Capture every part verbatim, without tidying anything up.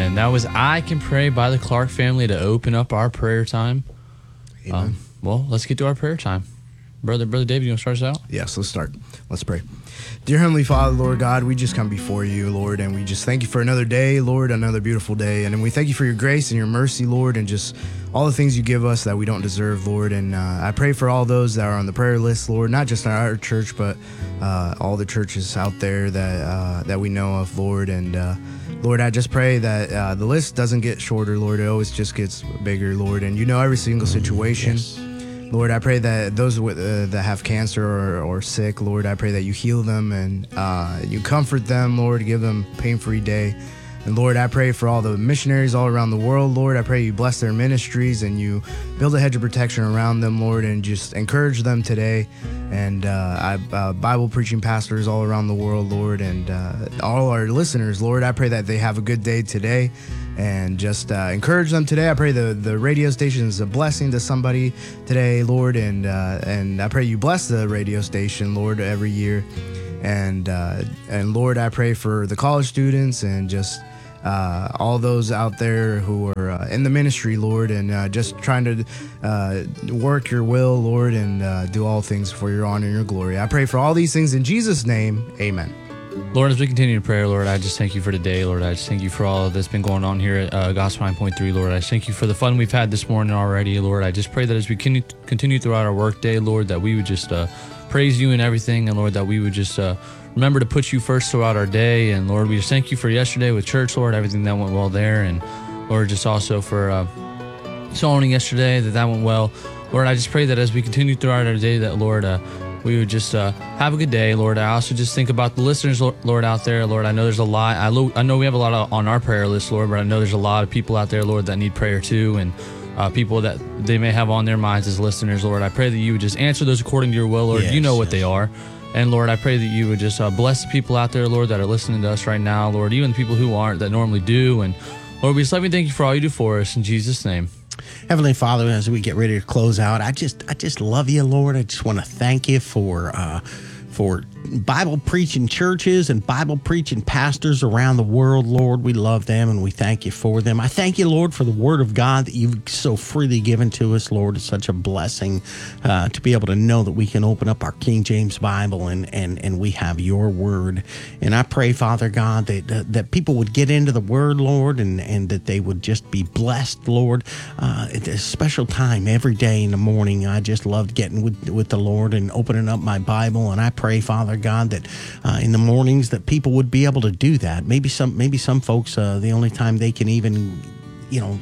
And that was I Can Pray by the Clark family to open up our prayer time. Amen. Um, well, let's get to our prayer time. Brother, Brother David, you want to start us out? Yes, let's start. Let's pray. Dear Heavenly Father, Lord God, we just come before you, Lord, and we just thank you for another day, Lord, another beautiful day. And we thank you for your grace and your mercy, Lord, and just all the things you give us that we don't deserve, Lord. And uh, I pray for all those that are on the prayer list, Lord, not just in our church, but uh, all the churches out there that uh, that we know of, Lord. And uh, Lord, I just pray that uh, the list doesn't get shorter, Lord. It always just gets bigger, Lord. And you know every single situation. Yes. Lord, I pray that those with, uh, that have cancer or, or sick, Lord, I pray that you heal them and uh, you comfort them, Lord, give them a pain-free day. And Lord, I pray for all the missionaries all around the world, Lord. I pray you bless their ministries and you build a hedge of protection around them, Lord, and just encourage them today. And uh, I, uh, Bible preaching pastors all around the world, Lord, and uh, all our listeners, Lord, I pray that they have a good day today. And just uh, encourage them today. I pray the, the radio station is a blessing to somebody today, Lord. And uh, and I pray you bless the radio station, Lord, every year. And uh, and Lord, I pray for the college students and just uh, all those out there who are uh, in the ministry, Lord, and uh, just trying to uh, work your will, Lord, and uh, do all things for your honor and your glory. I pray for all these things in Jesus' name. Amen. Lord, as we continue to pray, Lord, I just thank you for today, Lord. I just thank you for all that's been going on here at uh, Gospel nine point three, Lord. I just thank you for the fun we've had this morning already, Lord. I just pray that as we continue, continue throughout our work day, Lord, that we would just uh, praise you in everything, and Lord, that we would just uh, remember to put you first throughout our day. And Lord, we just thank you for yesterday with church, Lord, everything that went well there. And Lord, just also for uh, sewing yesterday, that that went well. Lord, I just pray that as we continue throughout our day, that, Lord, uh, we would just uh, have a good day, Lord. I also just think about the listeners, Lord, out there. Lord, I know there's a lot. I, lo- I know we have a lot of, on our prayer list, Lord, but I know there's a lot of people out there, Lord, that need prayer too, and uh, people that they may have on their minds as listeners, Lord. I pray that you would just answer those according to your will, Lord. Yes, you know what yes. they are. And, Lord, I pray that you would just uh, bless the people out there, Lord, that are listening to us right now, Lord, even the people who aren't, that normally do. And, Lord, we just let me thank you for all you do for us. In Jesus' name. Heavenly Father, as we get ready to close out, I just I just love you, Lord. I just want to thank you for uh, for Bible preaching churches and Bible preaching pastors around the world, Lord. We love them and we thank you for them. I thank you, Lord, for the word of God that you've so freely given to us, Lord. It's such a blessing uh, to be able to know that we can open up our King James Bible and and and we have your word. And I pray, Father God, that uh, that people would get into the word, Lord, and and that they would just be blessed, Lord. Uh, at a special time every day in the morning, I just loved getting with with the Lord and opening up my Bible. And I pray, Father God, that uh, in the mornings that people would be able to do that. Maybe some maybe some folks, uh, the only time they can even, you know,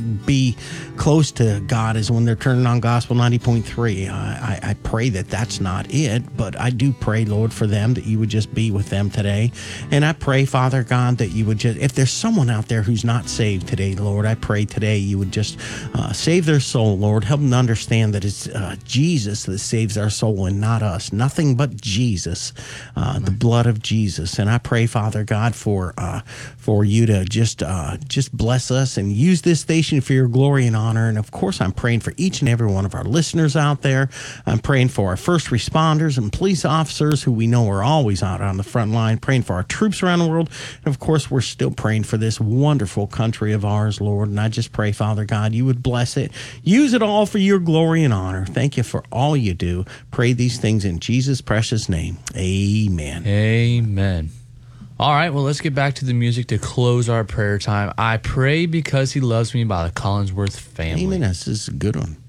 be close to God is when they're turning on Gospel ninety point three. I, I, I pray that that's not it, but I do pray, Lord, for them, that you would just be with them today. And I pray, Father God, that you would just, if there's someone out there who's not saved today, Lord, I pray today you would just uh, save their soul, Lord. Help them to understand that it's uh, Jesus that saves our soul and not us. Nothing but Jesus, uh, the blood of Jesus. And I pray, Father God, for uh, for you to just uh, just bless us and use this station for your glory and honor. And of course, I'm praying for each and every one of our listeners out there. I'm praying for our first responders and police officers who we know are always out on the front line, praying for our troops around the world. And of course, we're still praying for this wonderful country of ours, Lord. And I just pray, Father God, you would bless it. Use it all for your glory and honor. Thank you for all you do. Pray these things in Jesus' precious name. Amen. Amen. All right, well, let's get back to the music to close our prayer time. I Pray Because He Loves Me by the Collinsworth Family. Amen. This is a good one.